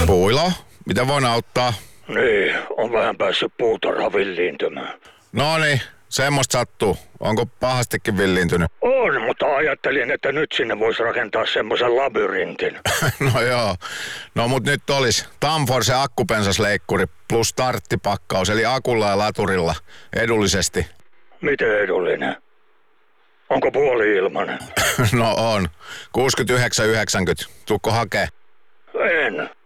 Puilo, mitä voin auttaa? Niin, on vähän päässyt puutarha villiintymään. No niin, semmoista sattuu. Onko pahastikin villiintynyt? On, mutta ajattelin, että nyt sinne voisi rakentaa semmoisen labyrintin. No joo. No mut nyt olisi Tamforce akkupensasleikkuri plus starttipakkaus, eli akulla ja laturilla edullisesti. Miten edullinen? Onko puoli-ilmanen? No on. 69,90. Tuukko hakee? En.